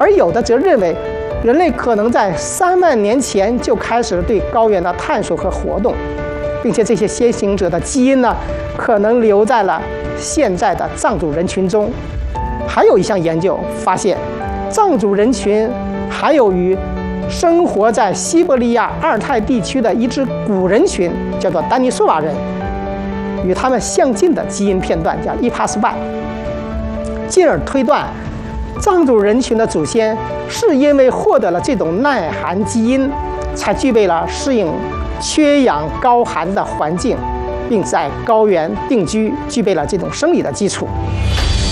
而有的则认为，人类可能在3万年前就开始了对高原的探索和活动，并且这些先行者的基因呢，可能留在了现在的藏族人群中。还有一项研究发现，藏族人群还有与生活在西伯利亚阿尔泰地区的一支古人群，叫做丹尼索瓦人，与他们相近的基因片段，叫 EPAS1，进而推断，藏族人群的祖先是因为获得了这种耐寒基因，才具备了适应缺氧高寒的环境，并在高原定居，具备了这种生理的基础。